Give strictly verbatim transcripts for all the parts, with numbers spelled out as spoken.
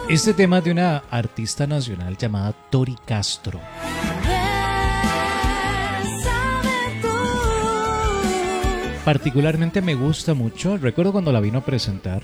Este tema es de una artista nacional llamada Tori Castro. Particularmente me gusta mucho. Recuerdo cuando la vino a presentar.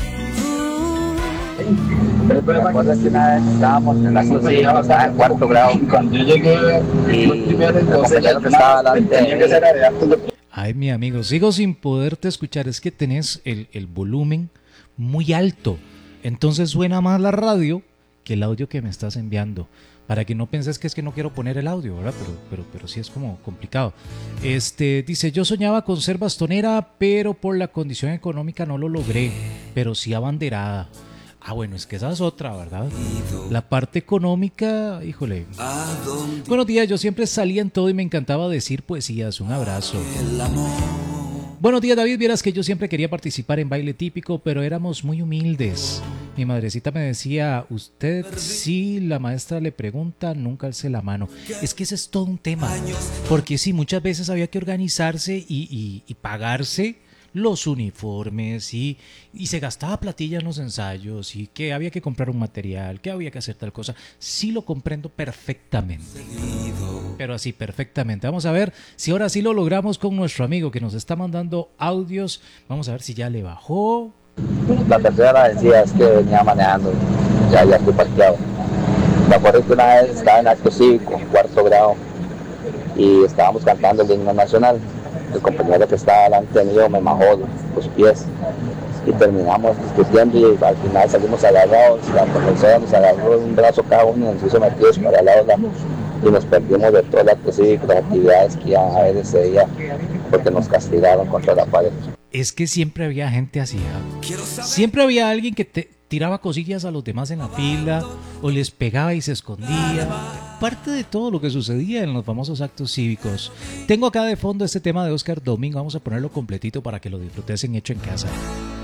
Me acuerdo que una vez estábamos en la cocina, estaba en cuarto grado. Cuando yo llegué, y el compañero que estaba adelante. Ay, mi amigo, sigo sin poderte escuchar. Es que tenés el, el volumen muy alto. Entonces suena más la radio que el audio que me estás enviando. Para que no penses que es que no quiero poner el audio, ¿verdad? Pero, pero, pero sí es como complicado. Este, dice, yo soñaba con ser bastonera, pero por la condición económica no lo logré. Pero sí abanderada. Ah, bueno, es que esa es otra, ¿verdad? La parte económica, híjole. Buenos días, yo siempre salía en todo y me encantaba decir poesías. Un abrazo. Buenos días, David. Vieras que yo siempre quería participar en baile típico, pero éramos muy humildes. Mi madrecita me decía, usted si la maestra le pregunta, nunca alce la mano. Es que ese es todo un tema, porque sí, muchas veces había que organizarse y, y, y pagarse los uniformes y, y se gastaba platilla en los ensayos y que había que comprar un material, que había que hacer tal cosa. Sí lo comprendo perfectamente, pero así perfectamente. Vamos a ver si ahora sí lo logramos con nuestro amigo que nos está mandando audios. Vamos a ver si ya le bajó. La tercera decía es que venía manejando, ya, ya estoy parqueado. Me acuerdo que una vez estaba en acto cívico, en cuarto grado, y estábamos cantando el himno nacional. El compañero que estaba delante mío me majó los pies y terminamos discutiendo y al final salimos agarrados. La profesora nos agarró un brazo cada uno y nos hizo metidos para el lado y nos perdimos de todo el acto cívico, las actividades que iban a haber ese día porque nos castigaron contra la pared. Es que siempre había gente así, ¿eh? Siempre había alguien que te tiraba cosillas a los demás en la fila o les pegaba y se escondía. Parte de todo lo que sucedía en los famosos actos cívicos. Tengo acá de fondo este tema de Oscar Domingo. Vamos a ponerlo completito para que lo disfrutes en Hecho en Casa.